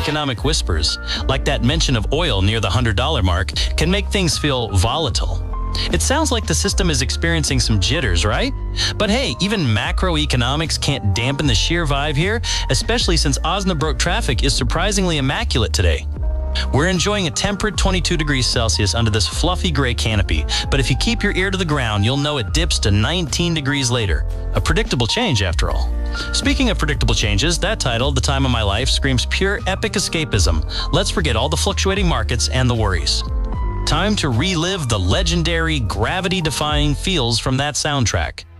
economic whispers, like that mention of oil near the $100 mark, can make things feel volatile. It sounds like the system is experiencing some jitters, right? But hey, even macroeconomics can't dampen the sheer vibe here, especially since Osnabrück traffic is surprisingly immaculate today. We're enjoying a temperate 22 degrees Celsius under this fluffy gray canopy, but if you keep your ear to the ground, you'll know it dips to 19 degrees later. A predictable change, after all. Speaking of predictable changes, that title, The Time of My Life, screams pure epic escapism. Let's forget all the fluctuating markets and the worries. Time to relive the legendary, gravity-defying feels from that soundtrack.